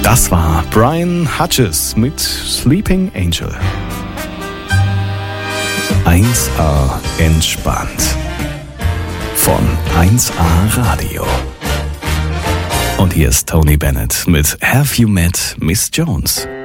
Das war Brian Hutches mit Sleeping Angel. 1A entspannt. Von 1A Radio. Und hier ist Tony Bennett mit Have You Met Miss Jones?